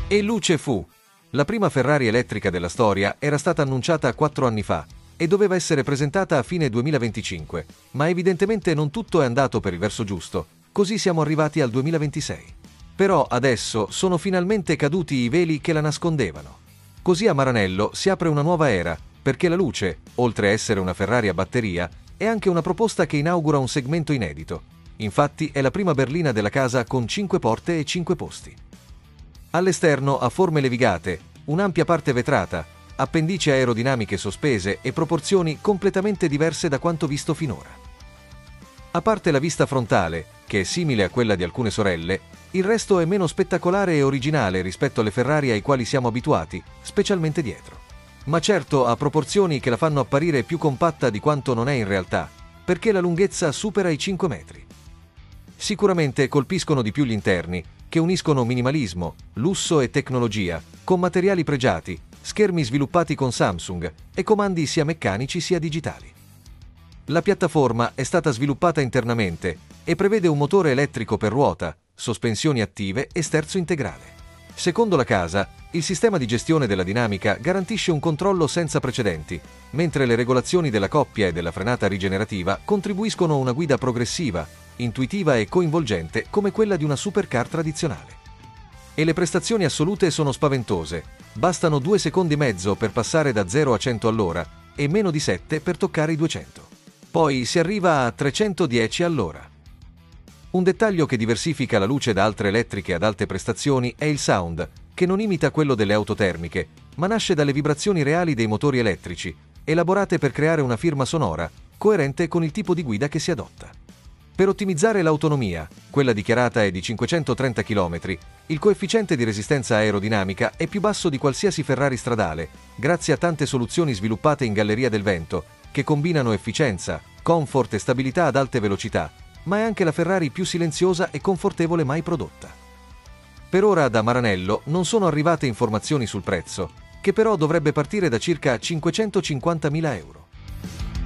E luce fu! La prima Ferrari elettrica della storia era stata annunciata 4 anni fa e doveva essere presentata a fine 2025, ma evidentemente non tutto è andato per il verso giusto, così siamo arrivati al 2026. Però adesso sono finalmente caduti i veli che la nascondevano. Così a Maranello si apre una nuova era, perché la luce, oltre a essere una Ferrari a batteria, è anche una proposta che inaugura un segmento inedito. Infatti è la prima berlina della casa con 5 porte e 5 posti. All'esterno ha forme levigate, un'ampia parte vetrata, appendici aerodinamiche sospese e proporzioni completamente diverse da quanto visto finora. A parte la vista frontale, che è simile a quella di alcune sorelle, il resto è meno spettacolare e originale rispetto alle Ferrari ai quali siamo abituati, specialmente dietro. Ma certo ha proporzioni che la fanno apparire più compatta di quanto non è in realtà, perché la lunghezza supera i 5 metri. Sicuramente colpiscono di più gli interni, che uniscono minimalismo, lusso e tecnologia, con materiali pregiati, schermi sviluppati con Samsung e comandi sia meccanici sia digitali. La piattaforma è stata sviluppata internamente e prevede un motore elettrico per ruota, sospensioni attive e sterzo integrale. Secondo la casa, il sistema di gestione della dinamica garantisce un controllo senza precedenti, mentre le regolazioni della coppia e della frenata rigenerativa contribuiscono a una guida progressiva, intuitiva e coinvolgente come quella di una supercar tradizionale. E le prestazioni assolute sono spaventose. Bastano 2 secondi e mezzo per passare da 0 a 100 all'ora e meno di 7 per toccare i 200. Poi si arriva a 310 all'ora. Un dettaglio che diversifica la luce da altre elettriche ad alte prestazioni è il sound, che non imita quello delle auto termiche, ma nasce dalle vibrazioni reali dei motori elettrici, elaborate per creare una firma sonora, coerente con il tipo di guida che si adotta. Per ottimizzare l'autonomia, quella dichiarata è di 530 km, il coefficiente di resistenza aerodinamica è più basso di qualsiasi Ferrari stradale, grazie a tante soluzioni sviluppate in galleria del vento, che combinano efficienza, comfort e stabilità ad alte velocità, ma è anche la Ferrari più silenziosa e confortevole mai prodotta. Per ora da Maranello non sono arrivate informazioni sul prezzo, che però dovrebbe partire da circa 550.000 euro.